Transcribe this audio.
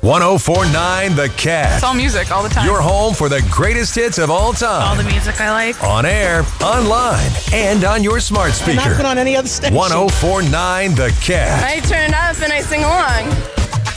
104.9 The Cat. It's all music all the time. Your home for the greatest hits of all time. All the music I like. On air, online, and on your smart speaker. And not put on any other station. 104.9 The Cat. I turn it up and I sing along.